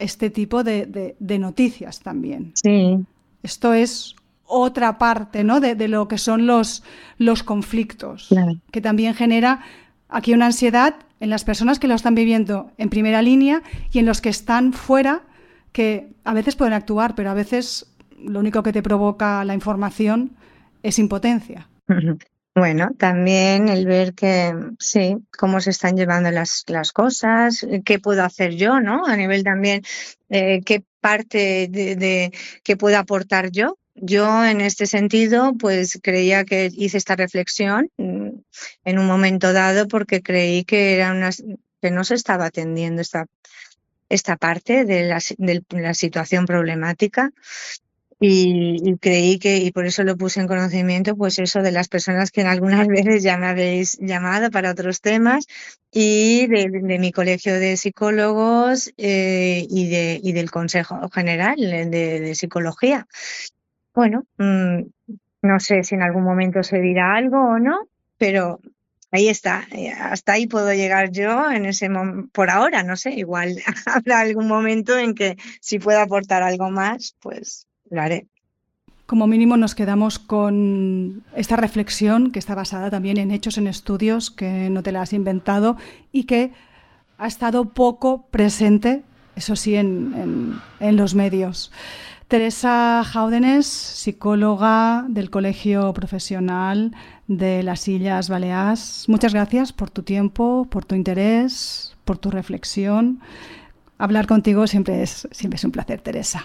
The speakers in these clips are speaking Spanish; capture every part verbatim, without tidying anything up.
este tipo de, de, de noticias también. Sí. Esto es otra parte, ¿no?, de, de lo que son los, los conflictos, claro. que también genera aquí una ansiedad en las personas que lo están viviendo en primera línea y en los que están fuera, que a veces pueden actuar, pero a veces lo único que te provoca la información es impotencia. Bueno, también el ver que, sí, cómo se están llevando las, las cosas, qué puedo hacer yo, ¿no? A nivel también, eh, qué parte de, de qué puedo aportar yo. Yo, en este sentido, pues creía que hice esta reflexión en un momento dado porque creí que era una, que no se estaba atendiendo esta, esta parte de la, de la situación problemática. Y, y creí que, y por eso lo puse en conocimiento, pues eso de las personas que en algunas veces ya me habéis llamado para otros temas y de, de mi colegio de psicólogos eh, y, de, y del Consejo General de, de Psicología. Bueno, mmm, no sé si en algún momento se dirá algo o no, pero ahí está. Hasta ahí puedo llegar yo en ese mom- por ahora, no sé, igual habrá algún momento en que si puedo aportar algo más, pues lo haré. Como mínimo nos quedamos con esta reflexión que está basada también en hechos, en estudios, que no te la has inventado y que ha estado poco presente, eso sí, en, en, en los medios. Teresa Jáudenes, psicóloga del Colegio Profesional de las Illes Balears, muchas gracias por tu tiempo, por tu interés, por tu reflexión. Hablar contigo siempre es, siempre es un placer, Teresa.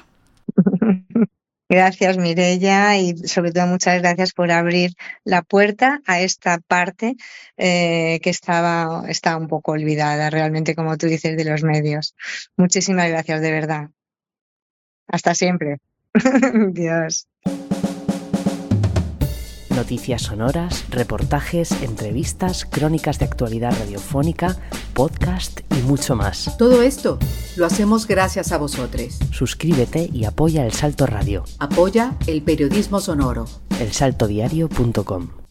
Gracias, Mireia, y sobre todo muchas gracias por abrir la puerta a esta parte eh, que estaba, estaba un poco olvidada, realmente, como tú dices, de los medios. Muchísimas gracias, de verdad. Hasta siempre. Dios. Noticias sonoras, reportajes, entrevistas, crónicas de actualidad radiofónica, podcast y mucho más. Todo esto lo hacemos gracias a vosotros. Suscríbete y apoya El Salto Radio. Apoya el periodismo sonoro. el salto diario punto com